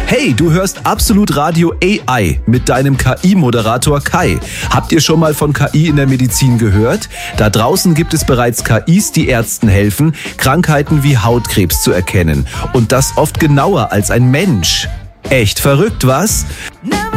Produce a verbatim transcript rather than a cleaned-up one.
Hey, du hörst Absolut Radio A I mit deinem K I-Moderator Kai. Habt ihr schon mal von K I in der Medizin gehört? Da draußen gibt es bereits K Is, die Ärzten helfen, Krankheiten wie Hautkrebs zu erkennen. Und das oft genauer als ein Mensch. Echt verrückt, was?